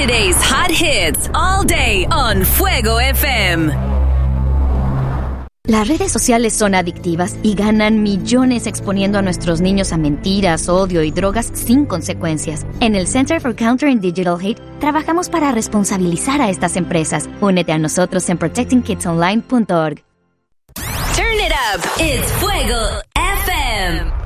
Today's hot hits all day on Fuego FM. Las redes sociales son adictivas y ganan millones exponiendo a nuestros niños a mentiras, odio y drogas sin consecuencias. En el Center for Countering Digital Hate trabajamos para responsabilizar a estas empresas. Únete a nosotros en protectingkidsonline.org. Turn it up. It's Fuego FM.